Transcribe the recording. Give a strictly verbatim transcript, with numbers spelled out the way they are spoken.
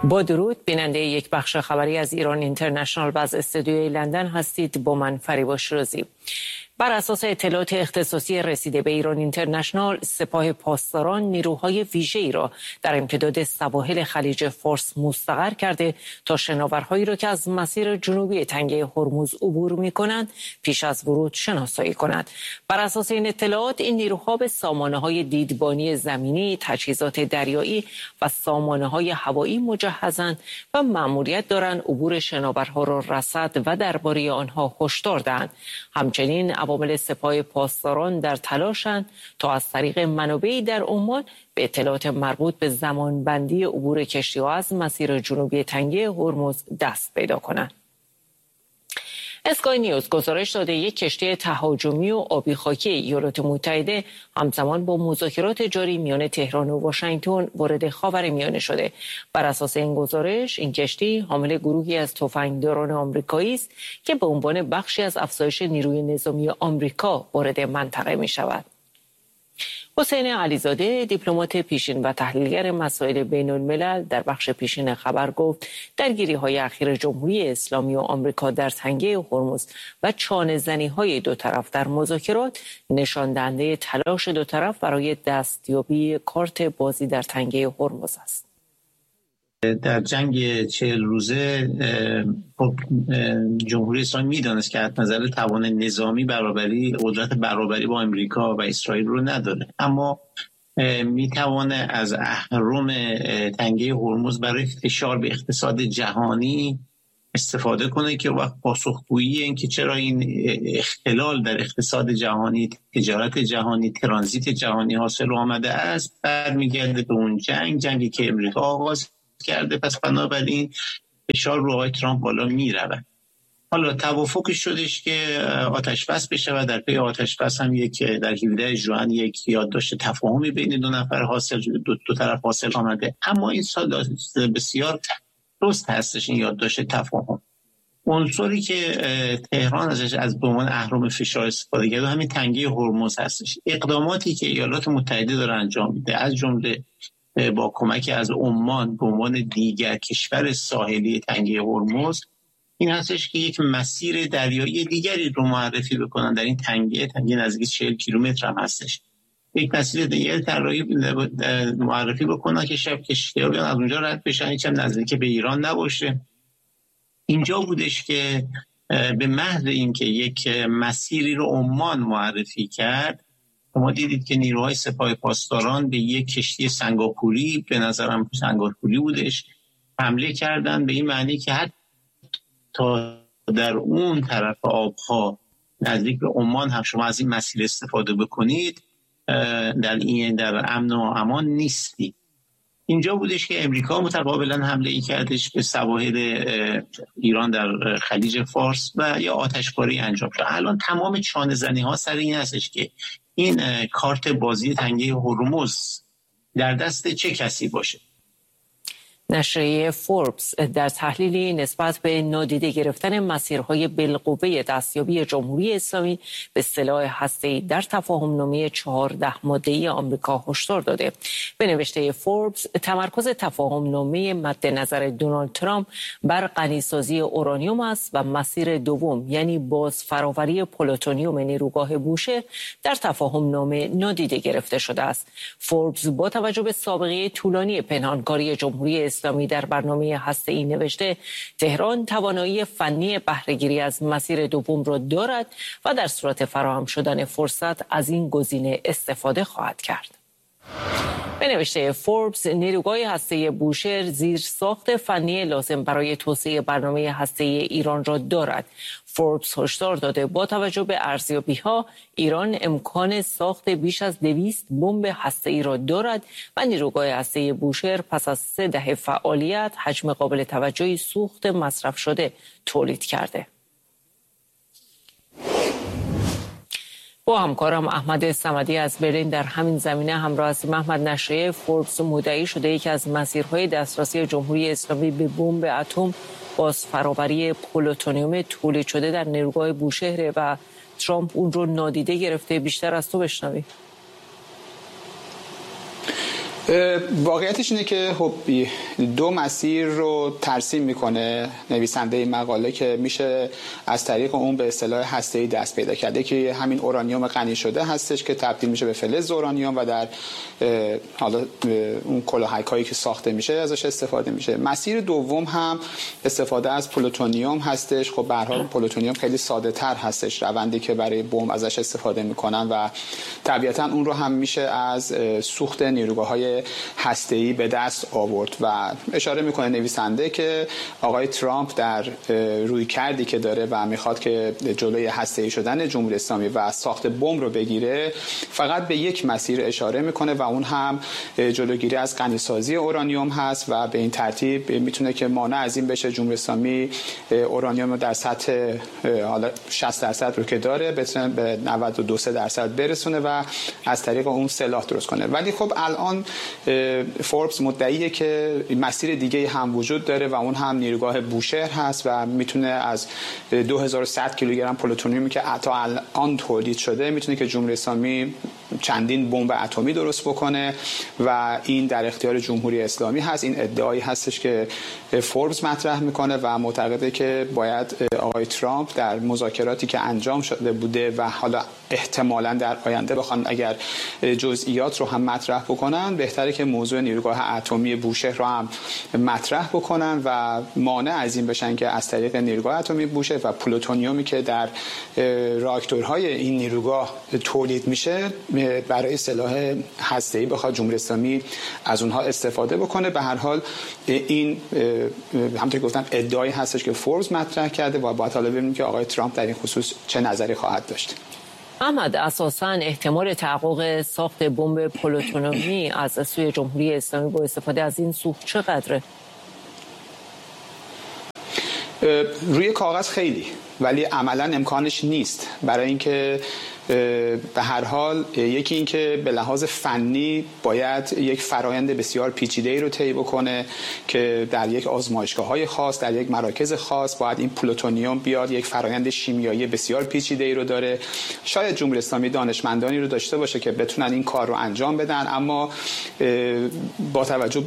با درود، بیننده یک بخش خبری از ایران اینترنشنال و از استودیوی لندن هستید. با من فریبا شیرازی. بر اساس اطلاعات اختصاصی رسیده به ایران اینترنشنال، سپاه پاسداران نیروهای ویژه‌ای را در امتداد سواحل خلیج فارس مستقر کرده تا شناورهایی را که از مسیر جنوبی تنگه هرمز عبور می‌کنند پیش از ورود شناسایی کنند. بر اساس این اطلاعات، این نیروها به سامانه‌های دیدبانی زمینی، تجهیزات دریایی و سامانه‌های هوایی مجهزند و مأموریت دارند عبور شناورها را رصد و درباره آنها هشدار دهند. همچنین عوامل سپاه پاسداران در تلاشند تا از طریق منابعی در عمان به اطلاعات مربوط به زمانبندی عبور کشتی‌ها از مسیر جنوبی تنگه هرمز دست پیدا کنند. اسکای نیوز گزارش داده یک کشتی تهاجمی و آبی خاکی ایالات متحده همزمان با مذاکرات جاری میان تهران و واشنگتن وارد خاورمیانه شده. بر اساس این گزارش، این کشتی حامل گروهی از تفنگداران آمریکایی است که به عنوان بخشی از افزایش نیروی نظامی آمریکا وارد منطقه می شود. حسین علیزاده، دیپلمات پیشین و تحلیلگر مسائل بین الملل، در بخش پیشین خبر گفت درگیری‌های اخیر جمهوری اسلامی و آمریکا در تنگه هرمز و چانه‌زنی‌های دو طرف در مذاکرات نشان دهنده تلاش دو طرف برای دستیابی کارت بازی در تنگه هرمز است. در جنگ چهل روزه جمهوری اسلامی میدانست که از نظر توان نظامی برابری قدرت برابری با امریکا و اسرائیل رو نداره، اما میتوانه از اهرم تنگه هرمز برای فشار به اقتصاد جهانی استفاده کنه که وقت پاسخگویی این که چرا این اختلال در اقتصاد جهانی، تجارت جهانی، ترانزیت جهانی حاصل آمده است، برمیگرده به اون جنگ جنگی که امریکا آغاز کرده. پس بنابراین فشار رو آقای ترامپ بالا می رود. حالا توافق شدش که آتش بس بشه و در پی آتش بس هم یک در هفدهم ژوئن یک یادداشت تفاهمی بین دو نفر حاصل دو, دو طرف حاصل آمده. اما این سال بسیار درست هستش این یادداشت تفاهم. عنصری که تهران ازش از به عنوان اهرم فشار استفاده کرده همین تنگه هرمز هستش. اقداماتی که ایالات متحده داره انجام میده، از جمله با کمک از عمان به عنوان دیگر کشور ساحلی تنگه هرمز، این هستش که یک مسیر دریایی دیگری رو معرفی بکنن در این تنگه تنگه نزدیک چهل کیلومتر هم هستش. یک مسیر دیگری طراحی معرفی بکنن که شب کشتی‌ها بیان از اونجا رد بشن، هیچ هم نزدیک به ایران نباشه. اینجا بودش که به محض اینکه یک مسیری رو عمان معرفی کرد، ما دیدید که نیروهای سپاه پاسداران به یک کشتی سنگاپوری، به نظرم سنگاپوری بودش، حمله کردن، به این معنی که حتی در اون طرف آبها نزدیک به عمان هم شما از این مسیر استفاده بکنید، در این در امن و امان نیستی. اینجا بودش که امریکا متقابلا حمله ای کردش به سواحل ایران در خلیج فارس و یا آتشباری انجام شد. الان تمام چانه‌زنی ها سر این هستش که این کارت بازی تنگه هرمز در دست چه کسی باشه. نشریه فوربس در تحلیلی نسبت به نادیده گرفتن مسیرهای بالقوه دستیابی جمهوری اسلامی به سلاح هسته‌ای در تفاهم‌نامه چهارده ماده‌ای آمریکا هشدار داده. به نوشته فوربس، تمرکز تفاهم‌نامه مد نظر دونالد ترامپ بر غنیسازی اورانیوم است و مسیر دوم، یعنی باز فراوری پلوتونیوم نیروگاه بوشهر، در تفاهم‌نامه نادیده گرفته شده است. فوربس با توجه به سابقه طولانی پنهانکاری جمهوری اسلامی در برنامه هسته‌ای نوشته تهران توانایی فنی بهره‌گیری از مسیر دوم را دارد و در صورت فراهم شدن فرصت از این گزینه استفاده خواهد کرد. به نوشته فوربس، نیروگاه هسته‌ای بوشهر زیر ساخت فنی لازم برای توسعه برنامه هسته‌ای ایران را دارد. فوربس هشدار داده با توجه به ارزیابی‌ها ایران امکان ساخت بیش از دویست بمب هسته‌ای را دارد و نیروگاه هسته‌ای بوشهر پس از سه دهه فعالیت حجم قابل توجهی سوخت مصرف شده تولید کرده. با همکارم احمد صمدی از برلین در همین زمینه همراه هستیم. احمد، نشریه فوربس مدعی شده یکی از مسیرهای دسترسی جمهوری اسلامی به بمب اتم باز فراوری پلوتونیوم تولید شده در نیروگاه بوشهر و ترامپ اون رو نادیده گرفته. بیشتر از تو بشنوی. واقعیتش اینه که خب دو مسیر رو ترسیم میکنه نویسنده این مقاله که میشه از طریق اون به اصطلاح هسته‌ای دست پیدا کرده که همین اورانیوم غنی شده هستش که تبدیل میشه به فلز اورانیوم و در حالا اون کلاهکایی که ساخته میشه ازش استفاده میشه. مسیر دوم هم استفاده از پلوتونیوم هستش. خب به هر حال پلوتونیوم خیلی ساده تر هستش روندی که برای بمب ازش استفاده میکنن و طبیعتا اون رو هم میشه از سوخت نیروگاه‌های هسته‌ای به دست آورد و اشاره میکنه نویسنده که آقای ترامپ در روی کردی که داره و میخواد که جلوی هسته‌ای شدن جمهوری اسلامی و ساخت بمب رو بگیره فقط به یک مسیر اشاره میکنه و اون هم جلوگیری از غنیسازی اورانیوم هست و به این ترتیب میتونه که مانع از این بشه جمهوری اسلامی اورانیوم رو در سطح حالا شصت درصد رو که داره بتونه به نود و دو درصد برسونه و از طریق اون سلاح درست کنه. ولی خب الان فوربس مدعیه که مسیر دیگه هم وجود داره و اون هم نیروگاه بوشهر هست و میتونه از دو هزار و صد کیلوگرم پلوتونیومی که تا الان تولید شده میتونه که جمهوری اسلامی چندین بمب اتمی درست بکنه و این در اختیار جمهوری اسلامی هست. این ادعایی هستش که فوربس مطرح میکنه و معتقده که باید آقای ترامپ در مذاکراتی که انجام شده بوده و حالا احتمالاً در آینده بخوان اگر جزئیات رو هم مطرح بکنن بهتره که موضوع نیروگاه اتمی بوشهر رو هم مطرح بکنن و مانع از این بشن که از طریق نیروگاه اتمی بوشهر و پلوتونیومی که در راکتورهای این نیروگاه تولید میشه برای سلاح هسته‌ای بخواد جمهوری اسلامی از اونها استفاده بکنه. به هر حال این همونطور که گفتم ادعایی هستش که فوربس مطرح کرده و باید حالا ببینیم که آقای ترامپ در این خصوص چه نظری خواهد داشت. احمد، اساساً احتمال تحقق ساخت بمب پلوتونیومی از سوی جمهوری اسلامی با استفاده از این سوخت چقدره؟ روی کاغذ خیلی، ولی عملاً امکانش نیست، برای اینکه به هر حال یکی این که به لحاظ فنی باید یک فرایند بسیار پیچیده‌ای رو طی بکنه که در یک آزمایشگاه‌های خاص در یک مراکز خاص باید این پلوتونیوم بیاد یک فرایند شیمیایی بسیار پیچیده‌ای رو داره. شاید جمهوری اسلامی دانشمندانی رو داشته باشه که بتونن این کار رو انجام بدن، اما با توجه